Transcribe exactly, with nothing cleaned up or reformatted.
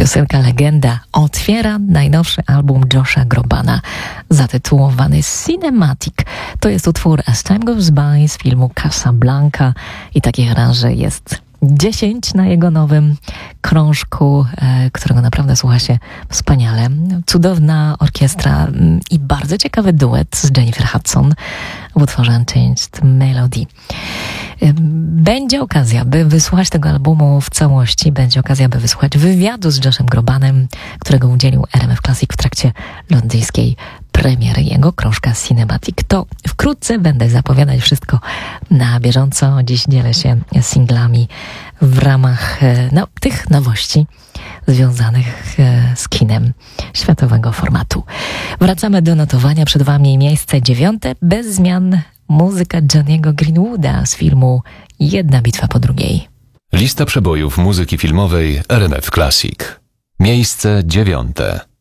Piosenka Legenda otwiera najnowszy album Josha Grobana, zatytułowany Cinematic. To jest utwór As Time Goes By z filmu Casablanca i takich aranży jest dziesięć na jego nowym krążku, e, którego naprawdę słucha się wspaniale. Cudowna orkiestra i bardzo ciekawy duet z Jennifer Hudson w utworze Unchanged Melody. Będzie okazja, by wysłuchać tego albumu w całości. Będzie okazja, by wysłuchać wywiadu z Joshem Grobanem, którego udzielił R M F Classic w trakcie londyńskiej premiery jego krążka Cinematic. To wkrótce będę zapowiadać wszystko na bieżąco. Dziś dzielę się singlami w ramach no, tych nowości związanych z kinem światowego formatu. Wracamy do notowania. Przed Wami miejsce dziewiąte. Bez zmian muzyka Johnny'ego Greenwooda z filmu Jedna bitwa po drugiej. Lista przebojów muzyki filmowej R M F Classic. Miejsce dziewiąte.